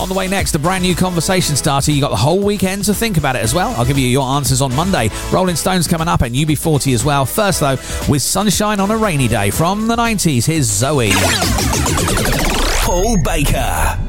On the way next, a brand new conversation starter. You got the whole weekend to think about it as well. I'll give you your answers on Monday. Rolling Stones coming up and UB40 as well. First, though, with Sunshine on a Rainy Day from the 90s, here's Zoe. Paul Baker.